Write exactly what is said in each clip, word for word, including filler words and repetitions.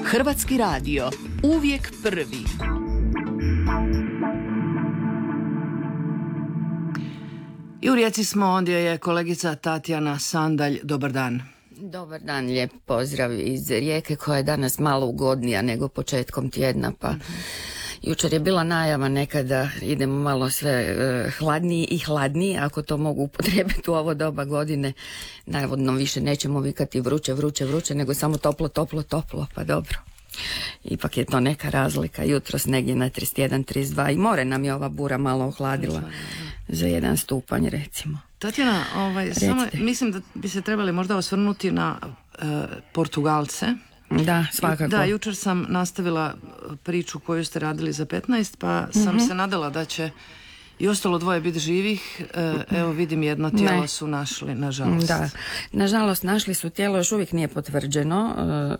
Hrvatski radio, uvijek prvi. I u Rijeci smo, ondje je kolegica Tatjana Sandalj. Dobar dan. Dobar dan, lijep pozdrav iz Rijeke koja je danas malo ugodnija nego početkom tjedna, pa mm-hmm. jučer je bila najava nekada idemo malo sve uh, hladniji i hladniji, ako to mogu upotrijebiti u ovo doba godine. Navodno više nećemo vikati vruće, vruće, vruće, nego samo toplo, toplo, toplo, pa dobro. Ipak je to neka razlika, jutros negdje na trideset jedan, trideset dva i more nam je ova bura malo ohladila za jedan stupanj recimo. Tatjana, ovaj, samo, mislim da bi se trebali možda osvrnuti na uh, Portugalce. Da, svakako. Da, jučer sam nastavila priču koju ste radili za petnaest, pa sam mm-hmm. se nadala da će i ostalo dvoje biti živih. Evo vidim, jedno tijelo ne. su našli, nažalost. Da, nažalost našli su tijelo, još uvijek nije potvrđeno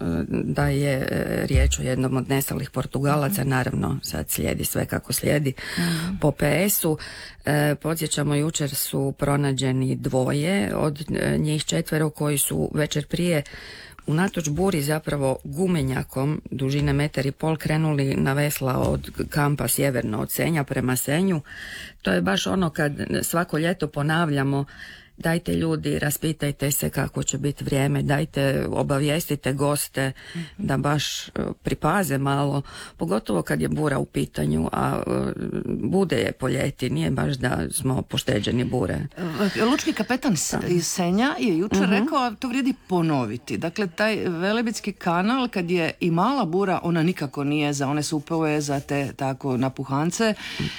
da je riječ o jednom od nestalih Portugalaca, mm-hmm. naravno sad slijedi sve kako slijedi mm-hmm. po P S-u. Podsjećamo, jučer su pronađeni dvoje od njih četvero koji su večer prije unatoč buri zapravo gumenjakom dužine metar i pol krenuli na vesla od kampa sjeverno od Senja prema Senju. To je baš ono kad svako ljeto ponavljamo: dajte ljudi, raspitajte se kako će biti vrijeme, dajte obavijestite goste da baš pripaze malo, pogotovo kad je bura u pitanju, a bude je po ljeti, nije baš da smo pošteđeni bure. Lučki kapetan iz Senja je jučer uh-huh. rekao, a to vrijedi ponoviti. Dakle, taj Velebitski kanal, kad je i mala bura, ona nikako nije za one supove, za te tako napuhance,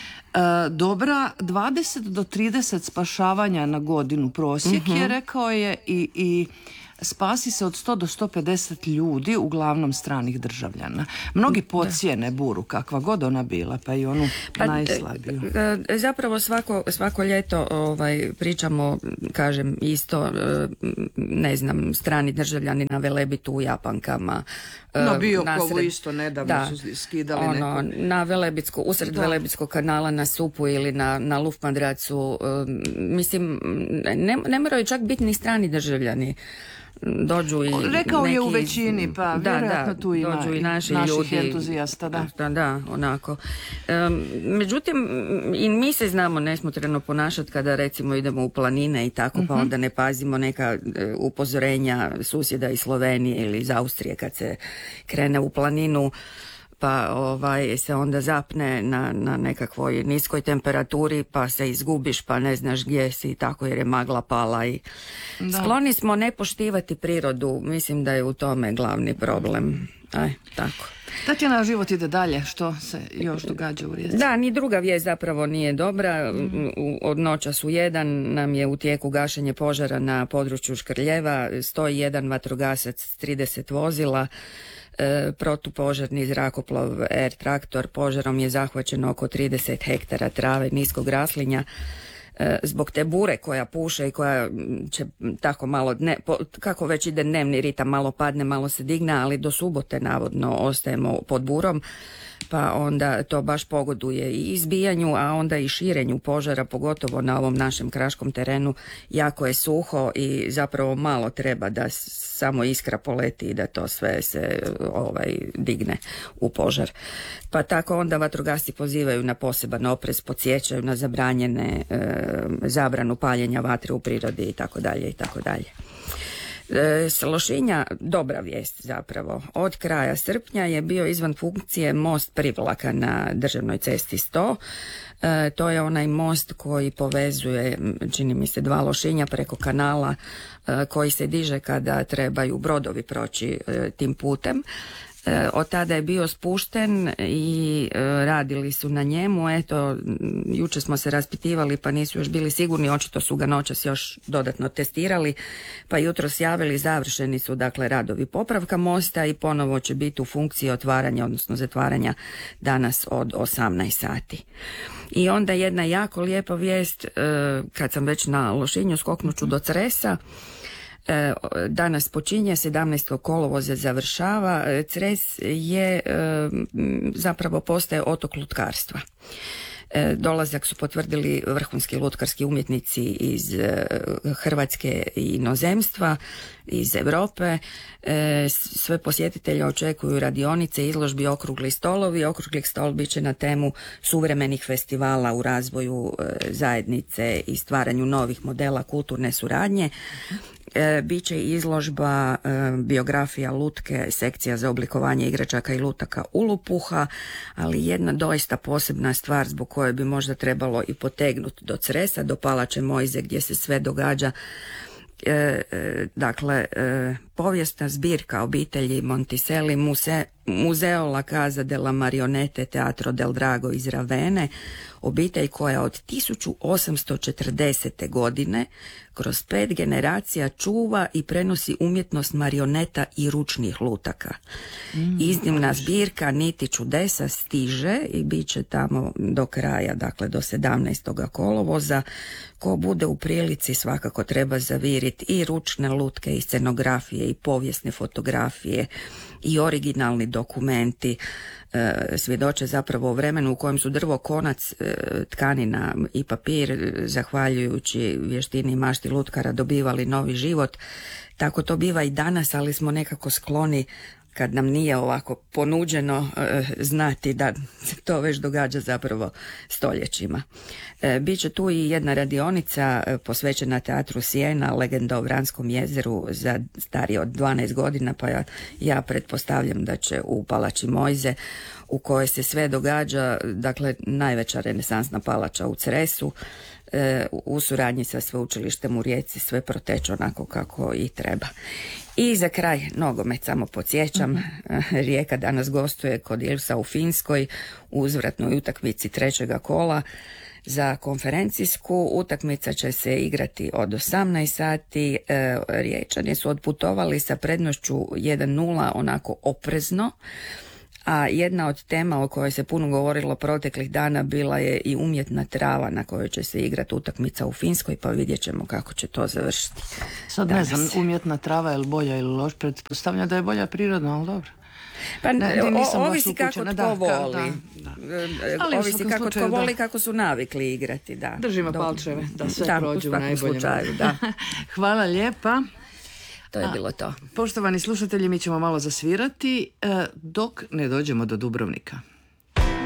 E, dobra, dvadeset do trideset spašavanja na godinu prosjek uh-huh. je, rekao je, i, i spasi se od sto do sto pedeset ljudi, uglavnom stranih državljana. Mnogi pocijene buru, kakva god ona bila, pa i onu pa, najslabiju. Zapravo svako, svako ljeto ovaj, pričamo, kažem, isto, ne znam, strani državljani na Velebitu u Japankama. No, Biokovu isto nedavno da, su skidali ono, neko. Na Velebitsku, usred da. Velebitskog kanala na Supu ili na, na Luftmadracu. Mislim, ne, ne moraju čak biti ni strani državljani. Dođu i rekao neki, je u većini, pa da, vjerojatno da, tu ima dođu i naši naših ljudi, entuzijasta, da. Da, da, onako. Um, međutim, i mi se znamo nesmotreno ponašati kada recimo idemo u planine i tako, pa mm-hmm. onda ne pazimo neka uh, upozorenja susjeda iz Slovenije ili iz Austrije kad se krene u planinu, pa ovaj se onda zapne na, na nekakvoj niskoj temperaturi, pa se izgubiš, pa ne znaš gdje si, tako jer je magla pala i da. Skloni smo ne poštivati prirodu, mislim da je u tome glavni problem. Aj, tako. Tatjana, život ide dalje, što se još događa u Rijeci? Da, ni druga vijest zapravo nije dobra. Mm. Od noćas u jedan nam je u tijeku gašenje požara na području Škrljeva, stoji jedan vatrogasac s trideset vozila. E, protupožarni zrakoplov Air Traktor, požarom je zahvaćeno oko trideset hektara trave niskog raslinja. E, zbog te bure koja puše i koja će tako malo, dne, po, kako već ide dnevni ritam, malo padne, malo se digne, ali do subote navodno ostajemo pod burom, pa onda to baš pogoduje i izbijanju, a onda i širenju požara, pogotovo na ovom našem kraškom terenu. Jako je suho i zapravo malo treba da samo iskra poleti i da to sve se ovaj, digne u požar. Pa tako onda vatrogasci pozivaju na poseban oprez, podsjećaju na zabranjene e, zabranu paljenja vatre u prirodi i tako dalje i tako dalje. S Lošinja dobra vijest zapravo. Od kraja srpnja je bio izvan funkcije most Privlaka na državnoj cesti sto. E, to je onaj most koji povezuje, čini mi se, dva Lošinja preko kanala e, koji se diže kada trebaju brodovi proći e, tim putem. Od tada je bio spušten i e, radili su na njemu. Eto, jučer smo se raspitivali pa nisu još bili sigurni, očito su ga noćas još dodatno testirali, pa jutros javili završeni su dakle radovi popravka mosta i ponovo će biti u funkciji otvaranja, odnosno zatvaranja danas od osamnaest sati. I onda jedna jako lijepa vijest, e, kad sam već na Lošinju, skoknuću do Cresa. Danas počinje, sedamnaestog kolovoza završava. Cres je zapravo postaje otok lutkarstva. E, dolazak su potvrdili vrhunski lutkarski umjetnici iz e, Hrvatske i inozemstva, iz Europe. E, sve posjetitelje očekuju radionice, izložbi, okrugli stolovi. Okrugli stol bit će na temu suvremenih festivala u razvoju e, zajednice i stvaranju novih modela kulturne suradnje. E, Biće izložba e, biografija lutke, sekcija za oblikovanje igračaka i lutaka Ulupuha, ali jedna doista posebna stvar zbog koje bi možda trebalo i potegnuti do Cresa, do Palače Mojze gdje se sve događa. E, e, dakle, e, povijesna zbirka obitelji Monticelli, muse, Museo La Casa della Marionette Teatro del Drago iz Ravene, obitelj koja od tisuću osamsto četrdesete godine kroz pet generacija čuva i prenosi umjetnost marioneta i ručnih lutaka. Mm, Iznimna zbirka Niti čudesa stiže i bit će tamo do kraja, dakle do sedamnaestog kolovoza. Ko bude u prilici svakako treba zaviriti i ručne lutke i scenografije i povijesne fotografije i originalni dokumenti. E, svjedoče zapravo o vremenu u kojem su drvo, konac, e, tkanina i papir zahvaljujući vještini i mašti lutkara dobivali novi život. Tako to biva i danas, ali smo nekako skloni kad nam nije ovako ponuđeno e, znati da se to već događa zapravo stoljećima. E, Biće tu i jedna radionica e, posvećena teatru Sijena, legenda o Vranskom jezeru za starije od dvanaest godina, pa ja, ja pretpostavljam da će u Palači Mojze, u kojoj se sve događa, dakle najveća renesansna palača u Cresu, e, u suradnji sa sveučilištem u Rijeci sve proteče onako kako i treba. I za kraj nogomet, samo podsjećam, mm-hmm. Rijeka danas gostuje kod Ilsa u Finskoj u uzvratnoj utakmici trećega kola. Za konferencijsku utakmica će se igrati od osamnaest sati. E, Riječani su odputovali sa prednošću jedan nula onako oprezno. A jedna od tema o kojoj se puno govorilo proteklih dana bila je i umjetna trava na kojoj će se igrati utakmica u Finskoj, pa vidjet ćemo kako će to završiti. Sad ne znam, umjetna trava je li bolja ili loš, pretpostavljam da je bolja prirodna, ali dobro. Pa ne, o, ovisi kako tko da, voli. Da, da. Ali ovisi kako slučaju, tko voli, da. Kako su navikli igrati. Da. Držimo palčeve da sve da, prođu u najboljem slučaju. Da. Hvala lijepa. To je A, bilo to. Poštovani slušatelji, mi ćemo malo zasvirati dok ne dođemo do Dubrovnika.